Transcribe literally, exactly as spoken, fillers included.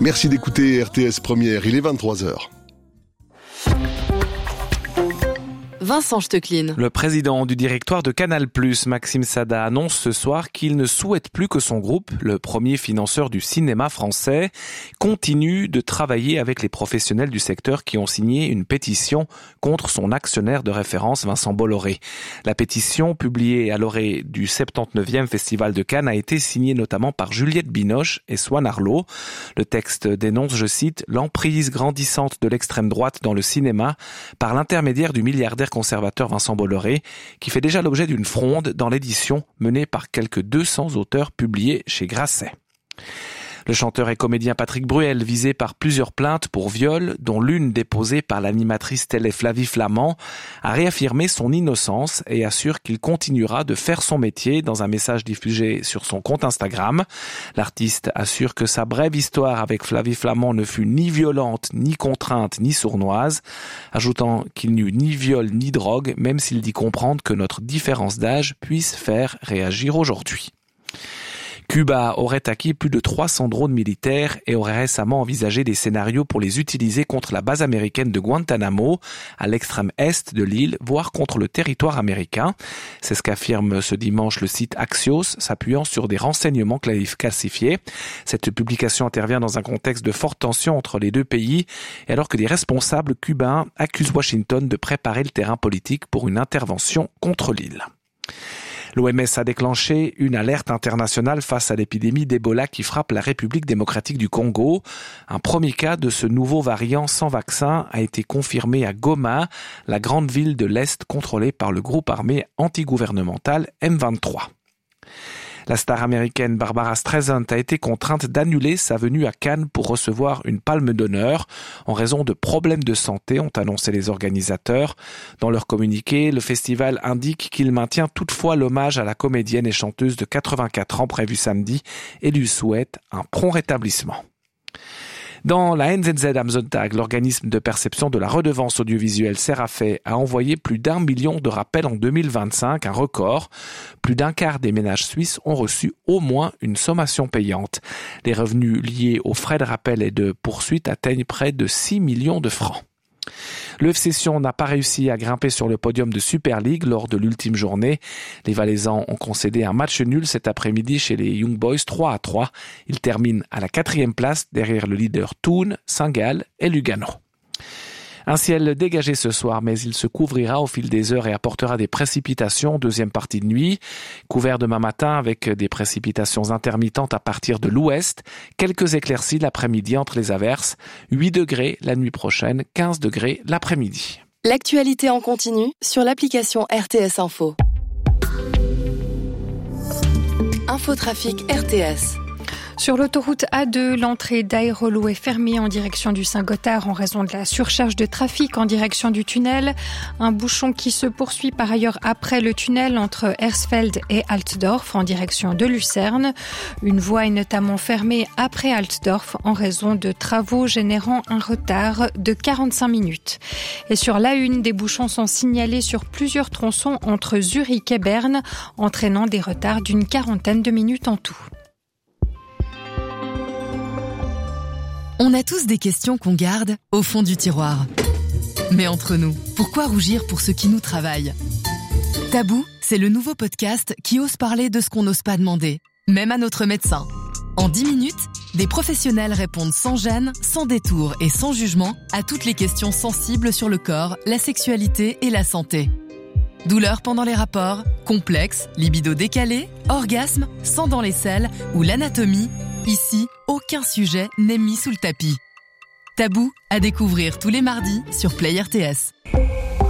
Merci d'écouter R T S Première, il est vingt-trois heures. Vincent Stecklin. Le président du directoire de Canal plus, Maxime Sada, annonce ce soir qu'il ne souhaite plus que son groupe, le premier financeur du cinéma français, continue de travailler avec les professionnels du secteur qui ont signé une pétition contre son actionnaire de référence, Vincent Bolloré. La pétition, publiée à l'orée du soixante-dix-neuvième Festival de Cannes, a été signée notamment par Juliette Binoche et Swan Arlo. Le texte dénonce, je cite, l'emprise grandissante de l'extrême droite dans le cinéma par l'intermédiaire du milliardaire conservateur Vincent Bolloré, qui fait déjà l'objet d'une fronde dans l'édition menée par quelques deux cents auteurs publiés chez Grasset. Le chanteur et comédien Patrick Bruel, visé par plusieurs plaintes pour viol, dont l'une déposée par l'animatrice télé Flavie Flament, a réaffirmé son innocence et assure qu'il continuera de faire son métier dans un message diffusé sur son compte Instagram. L'artiste assure que sa brève histoire avec Flavie Flament ne fut ni violente, ni contrainte, ni sournoise, ajoutant qu'il n'y eut ni viol ni drogue, même s'il dit comprendre que notre différence d'âge puisse faire réagir aujourd'hui. Cuba aurait acquis plus de trois cents drones militaires et aurait récemment envisagé des scénarios pour les utiliser contre la base américaine de Guantanamo, à l'extrême est de l'île, voire contre le territoire américain. C'est ce qu'affirme ce dimanche le site Axios, s'appuyant sur des renseignements classifiés. Cette publication intervient dans un contexte de forte tension entre les deux pays, et alors que des responsables cubains accusent Washington de préparer le terrain politique pour une intervention contre l'île. L'O M S a déclenché une alerte internationale face à l'épidémie d'Ebola qui frappe la République démocratique du Congo. Un premier cas de ce nouveau variant sans vaccin a été confirmé à Goma, la grande ville de l'Est contrôlée par le groupe armé antigouvernemental M vingt-trois. La star américaine Barbara Streisand a été contrainte d'annuler sa venue à Cannes pour recevoir une palme d'honneur en raison de problèmes de santé, ont annoncé les organisateurs. Dans leur communiqué, le festival indique qu'il maintient toutefois l'hommage à la comédienne et chanteuse de quatre-vingt-quatre ans prévu samedi et lui souhaite un prompt rétablissement. Dans la N Z Z am Sonntag, l'organisme de perception de la redevance audiovisuelle Serafé a envoyé plus d'un million de rappels en deux mille vingt-cinq, un record. Plus d'un quart des ménages suisses ont reçu au moins une sommation payante. Les revenus liés aux frais de rappel et de poursuite atteignent près de six millions de francs. Le F C Sion n'a pas réussi à grimper sur le podium de Super League lors de l'ultime journée. Les Valaisans ont concédé un match nul cet après-midi chez les Young Boys trois à trois. Ils terminent à la quatrième place derrière le leader Thun, Saint-Gall et Lugano. Un ciel dégagé ce soir, mais il se couvrira au fil des heures et apportera des précipitations, deuxième partie de nuit. Couvert demain matin avec des précipitations intermittentes à partir de l'ouest. Quelques éclaircies l'après-midi entre les averses. huit degrés la nuit prochaine, quinze degrés l'après-midi. L'actualité en continu sur l'application R T S Info. Infotrafic R T S. Sur l'autoroute A deux, l'entrée d'Aérolo est fermée en direction du Saint-Gothard en raison de la surcharge de trafic en direction du tunnel. Un bouchon qui se poursuit par ailleurs après le tunnel entre Hersfeld et Altdorf en direction de Lucerne. Une voie est notamment fermée après Altdorf en raison de travaux générant un retard de quarante-cinq minutes. Et sur l'A un, des bouchons sont signalés sur plusieurs tronçons entre Zurich et Berne, entraînant des retards d'une quarantaine de minutes en tout. On a tous des questions qu'on garde au fond du tiroir. Mais entre nous, pourquoi rougir pour ce qui nous travaille ? Tabou, c'est le nouveau podcast qui ose parler de ce qu'on n'ose pas demander, même à notre médecin. En dix minutes, des professionnels répondent sans gêne, sans détour et sans jugement à toutes les questions sensibles sur le corps, la sexualité et la santé. Douleurs pendant les rapports, complexes, libido décalé, orgasme, sang dans les selles ou l'anatomie, ici, aucun sujet n'est mis sous le tapis. Tabou à découvrir tous les mardis sur Play R T S.